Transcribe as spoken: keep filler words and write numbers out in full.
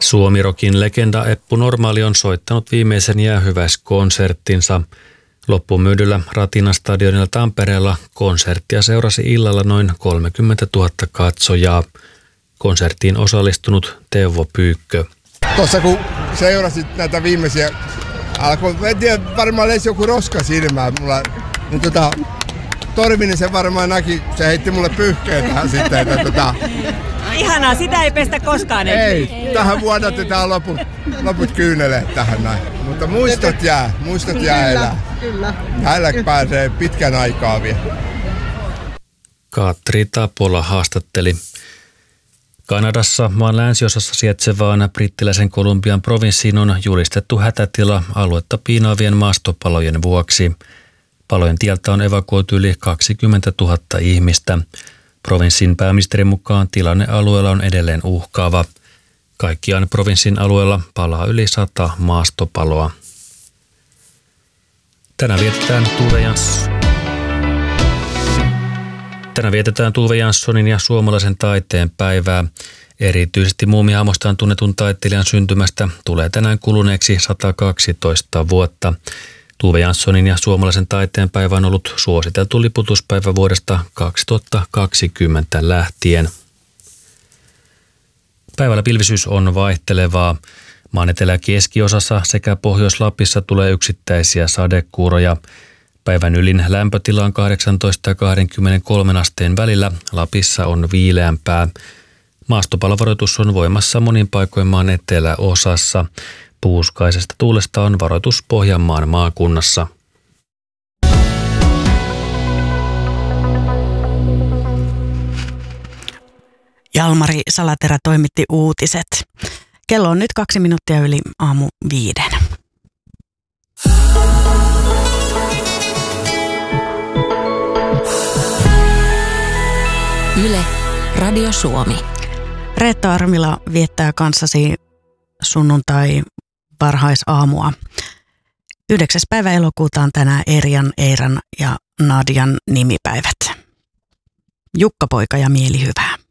Suomirokin legenda Eppu Normaali on soittanut viimeisen jäähyväiskonserttinsa. Loppumyydyllä Ratinan stadionilla Tampereella konserttia seurasi illalla noin kolmekymmentätuhatta katsojaa. Konserttiin osallistunut Teuvo Pyykkö. Tuossa kun seurasit näitä viimeisiä, alkoi, en tiedä, varmaan leisi joku roska silmään mulla, niin tota, Torvinen se varmaan näki, se heitti mulle pyyhkeen tähän sitten, että tota... Ihanaa, sitä ei pestä koskaan. Ei, ei. Tähän vuodatetaan loput, loput kyyneleet tähän näin. Mutta muistot jää, muistot jää elää. Kyllä. Hänellä pääsee pitkän aikaa vielä. Katri Tapola haastatteli. Kanadassa maan länsiosassa sijaitsevaan brittiläisen Kolumbian provinssiin on julistettu hätätila aluetta piinaavien maastopalojen vuoksi. Palojen tieltä on evakuoitu yli kaksikymmentätuhatta ihmistä. Provinssin pääministerin mukaan tilanne alueella on edelleen uhkaava. Kaikkiaan provinssin alueella palaa yli sata maastopaloa. Tänään vietetään Tove Jans... Tänään vietetään Tove Janssonin ja suomalaisen taiteen päivää. Erityisesti Muumihahmostaan tunnetun taiteilijan syntymästä tulee tänään kuluneeksi sata kaksitoista vuotta. Tove Janssonin ja suomalaisen taiteen päivä on ollut suositeltu liputuspäivä vuodesta kaksituhattakaksikymmentä lähtien. Päivällä pilvisyys on vaihtelevaa. Maan etelä- keskiosassa sekä Pohjois-Lapissa tulee yksittäisiä sadekuuroja. Päivän ylin lämpötila on kahdeksantoista ja kaksikymmentäkolme asteen välillä. Lapissa on viileämpää. Maastopalovaroitus on voimassa monin paikoin maan eteläosassa. Puuskaisesta tuulesta on varoitus Pohjanmaan maakunnassa. Jalmari Salaterä toimitti uutiset. Kello on nyt kaksi minuuttia yli aamu viiden. Yle, Radio Suomi. Reetta Armila viettää kanssasi sunnuntai varhaisaamua. Yhdeksäs päivä elokuuta on tänään Erjan, Eiran ja Nadian nimipäivät. Jukka-poika ja mielihyvää.